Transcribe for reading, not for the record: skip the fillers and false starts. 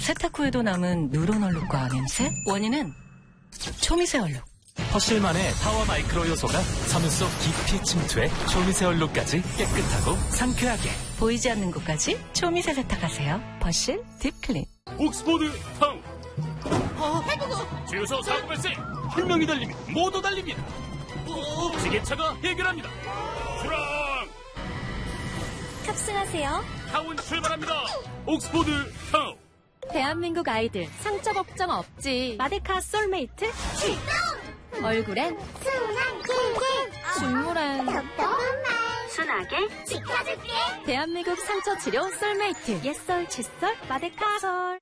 세탁 후에도 남은 누런 얼룩과 냄새? 원인은 초미세 얼룩. 퍼실만의 파워 마이크로 요소가 섬유 속 깊이 침투해 초미세 얼룩까지 깨끗하고 상쾌하게. 보이지 않는 곳까지 초미세 세탁하세요. 퍼실 딥클린. 옥스포드 타운. 주유소 사고 발생. 한 명이 달리면 모두 달립니다. 지게차가 해결합니다. 출항. 탑승하세요. 타운 출발합니다. 옥스포드 타운. 대한민국 아이들 상처 걱정 없지. 마데카 솔메이트 출동. 얼굴엔 순한 꿀꿀, 눈물엔 답답한 말 순하게 지켜줄게. 대한민국 상처 치료 솔메이트. 옛설 칫솔 마데카 솔.